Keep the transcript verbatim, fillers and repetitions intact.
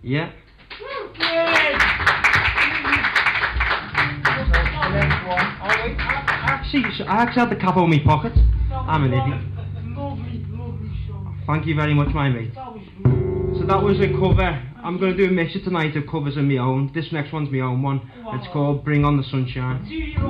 Yeah. Actually, I actually had the cap on my pocket. I'm an idiot. Lovely, lovely song. Thank you very much, my mate. That was good. So that was a cover. I'm going to do a mixture tonight of covers of my own. This next one's my own one. It's called Bring On The Sunshine.